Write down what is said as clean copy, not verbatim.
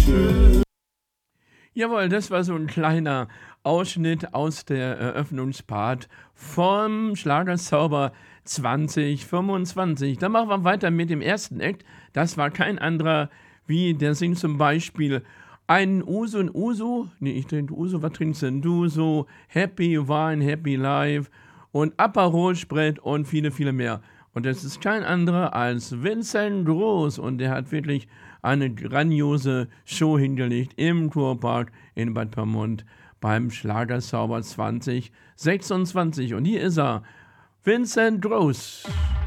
Jawohl, das war so ein kleiner Ausschnitt aus der Eröffnungspart vom Schlagerzauber 2025. Dann machen wir weiter mit dem ersten Act. Das war kein anderer wie, der singt zum Beispiel ein Uso und Uso. Nee, ich trinke Uso, was trinkst denn du so? Happy Wine, Happy Life und Aperol Sprit und viele, viele mehr. Und das ist kein anderer als Vincent Groß. Und der hat wirklich eine grandiose Show hingelegt im Kurpark in Bad Pyrmont beim Schlagerzauber 2026. Und hier ist er, Vincent Groß.